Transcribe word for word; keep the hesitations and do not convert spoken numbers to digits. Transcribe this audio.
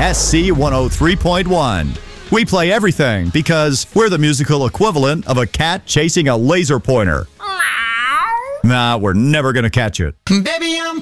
S C one oh three point one. We play everything because we're the musical equivalent of a cat chasing a laser pointer. Nah, we're never going to catch it. Baby, I'm